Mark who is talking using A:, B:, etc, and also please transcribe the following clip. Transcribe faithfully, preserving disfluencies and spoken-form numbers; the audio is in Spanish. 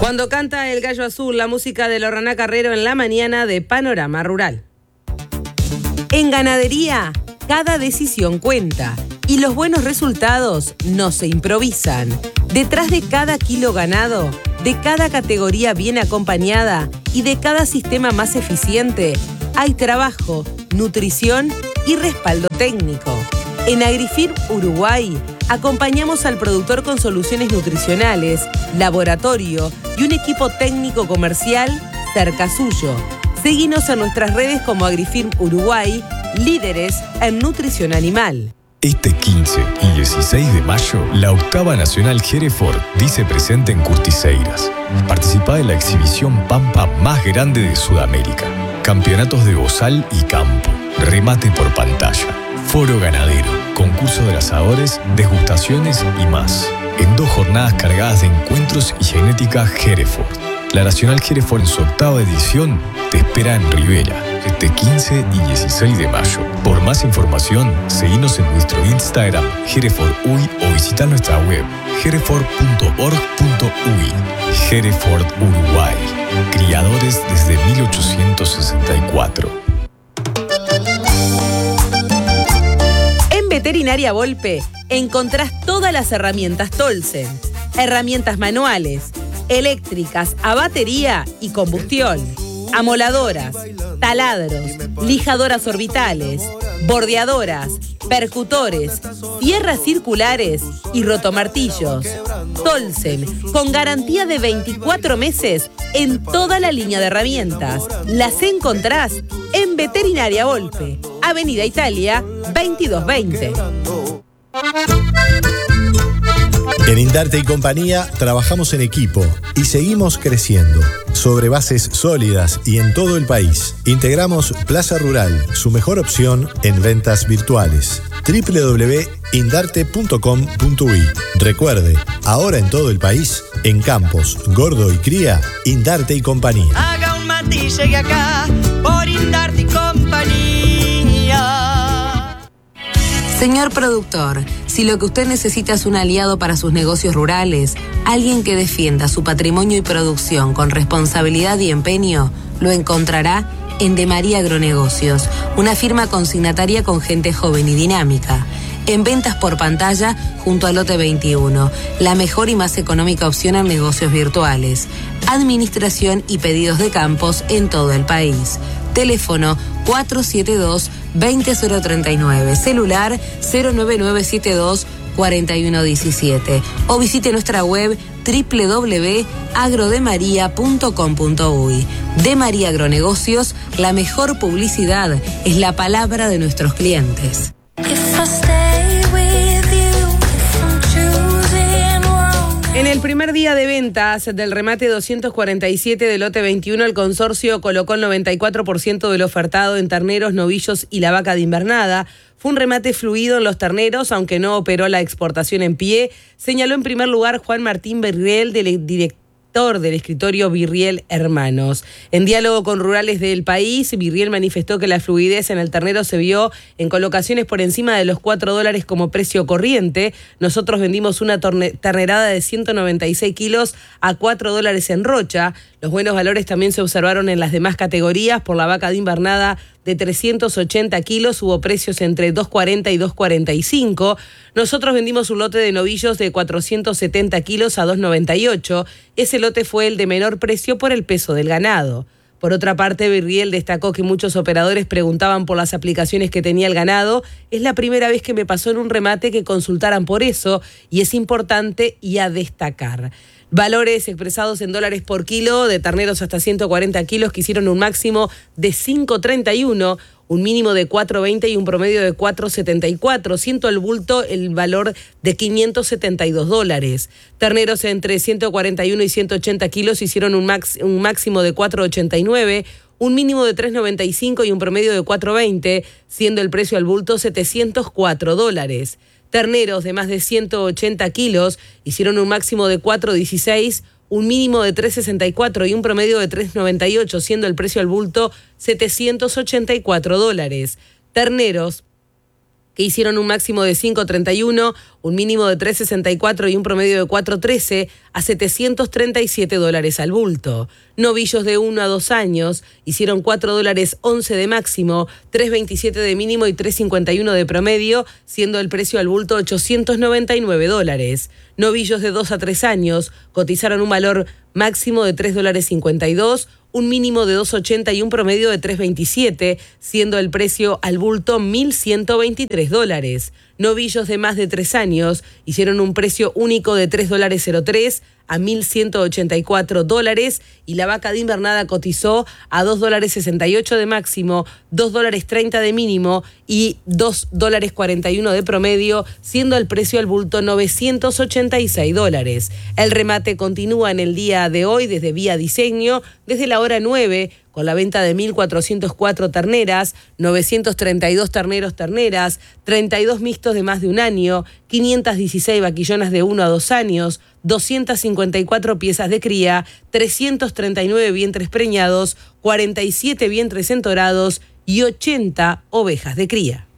A: Cuando canta el gallo azul, la música de Lorraná Carrero en la mañana de Panorama Rural. En ganadería, cada decisión cuenta y los buenos resultados no se improvisan. Detrás de cada kilo ganado, de cada categoría bien acompañada y de cada sistema más eficiente, hay trabajo, nutrición y respaldo técnico. En AgriFirm Uruguay, acompañamos al productor con soluciones nutricionales, laboratorio y un equipo técnico comercial cerca suyo. Seguinos en nuestras redes como AgriFirm Uruguay, líderes en nutrición animal.
B: Este quince y dieciséis de mayo, la octava Nacional Hereford dice presente en Curtiseiras. Participá en la exhibición Pampa más grande de Sudamérica. Campeonatos de bozal y campo. Remate por pantalla. Foro ganadero. Concurso de asadores, degustaciones y más. En dos jornadas cargadas de encuentros y genética Hereford. La Nacional Hereford en su octava edición te espera en Rivera, este quince y dieciséis de mayo. Por más información, seguinos en nuestro Instagram, Hereford U I, o visita nuestra web, hereford punto org punto u i. Hereford Uruguay. Criadores desde mil ochocientos sesenta y cuatro.
A: En Veterinaria Volpe encontrás todas las herramientas Tolsen. Herramientas manuales, eléctricas, a batería y combustión, amoladoras, taladros, lijadoras orbitales, bordeadoras, percutores, sierras circulares y rotomartillos. Tolsen, con garantía de veinticuatro meses en toda la línea de herramientas. Las encontrás en Veterinaria Volpe, Avenida Italia, veintidós veinte.
C: En Indarte y Compañía trabajamos en equipo y seguimos creciendo, sobre bases sólidas y en todo el país. Integramos Plaza Rural, su mejor opción en ventas virtuales. doble u doble u doble u punto indarte punto com punto u i. Recuerde, ahora en todo el país, en Campos, Gordo y Cría, Indarte y Compañía.
D: Haga un mate y llegue acá, por Indarte y Compañía.
E: Señor productor, si lo que usted necesita es un aliado para sus negocios rurales, alguien que defienda su patrimonio y producción con responsabilidad y empeño, lo encontrará en De María Agronegocios, una firma consignataria con gente joven y dinámica. En ventas por pantalla junto al lote veintiuno, la mejor y más económica opción en negocios virtuales. Administración y pedidos de campos en todo el país. Teléfono cuatro siete dos, dos cero tres nueve, celular cero nueve nueve siete dos, cuatro uno uno siete o visite nuestra web doble u doble u doble u punto agrodemaria punto com punto u i. De María Agronegocios, la mejor publicidad es la palabra de nuestros clientes.
A: En el primer día de ventas del remate doscientos cuarenta y siete del lote veintiuno, el consorcio colocó el noventa y cuatro por ciento del ofertado en terneros, novillos y la vaca de invernada. Fue un remate fluido en los terneros, aunque no operó la exportación en pie, señaló en primer lugar Juan Martín Virriel, del director del escritorio Virriel Hermanos. En diálogo con rurales del país, Virriel manifestó que la fluidez en el ternero se vio en colocaciones por encima de los cuatro dólares como precio corriente. Nosotros vendimos una ternerada de ciento noventa y seis kilos a cuatro dólares en Rocha. Los buenos valores también se observaron en las demás categorías. Por la vaca de invernada de trescientos ochenta kilos hubo precios entre dos cuarenta y dos cuarenta y cinco. Nosotros vendimos un lote de novillos de cuatrocientos setenta kilos a dos noventa y ocho. Ese lote fue el de menor precio por el peso del ganado. Por otra parte, Virriel destacó que muchos operadores preguntaban por las aplicaciones que tenía el ganado. Es la primera vez que me pasó en un remate que consultaran por eso y es importante y a destacar. Valores expresados en dólares por kilo de terneros hasta ciento cuarenta kilos que hicieron un máximo de cinco treinta y uno, un mínimo de cuatro veinte y un promedio de cuatro setenta y cuatro, siendo el bulto el valor de quinientos setenta y dos dólares. Terneros entre ciento cuarenta y uno y ciento ochenta kilos hicieron un, max, un máximo de cuatro ochenta y nueve, un mínimo de tres noventa y cinco y un promedio de cuatro veinte, siendo el precio al bulto setecientos cuatro dólares. Terneros de más de ciento ochenta kilos hicieron un máximo de cuatro dieciséis, un mínimo de tres sesenta y cuatro y un promedio de tres noventa y ocho, siendo el precio al bulto setecientos ochenta y cuatro dólares. Terneros que hicieron un máximo de cinco treinta y uno, un mínimo de tres sesenta y cuatro y un promedio de cuatro trece a setecientos treinta y siete dólares al bulto. Novillos de uno a dos años hicieron cuatro dólares once de máximo, tres veintisiete de mínimo y tres cincuenta y uno de promedio, siendo el precio al bulto ochocientos noventa y nueve dólares. Novillos de dos a tres años cotizaron un valor máximo de tres dólares cincuenta y dos, un mínimo de dos ochenta y un promedio de tres veintisiete, siendo el precio al bulto mil ciento veintitrés dólares. Novillos de más de tres años hicieron un precio único de tres dólares cero tres a mil ciento ochenta y cuatro dólares y la vaca de invernada cotizó a dos dólares sesenta y ocho de máximo, dos dólares treinta de mínimo y dos dólares cuarenta y uno de promedio, siendo el precio al bulto novecientos ochenta y seis dólares. El remate continúa en el día de hoy desde Vía Diseño, desde la hora nueve, con la venta de mil cuatrocientas cuatro terneras, novecientos treinta y dos terneros terneras, treinta y dos mixtos de más de un año, quinientas dieciséis vaquillonas de uno a dos años, doscientas cincuenta y cuatro piezas de cría, trescientos treinta y nueve vientres preñados, cuarenta y siete vientres entorados y ochenta ovejas de cría.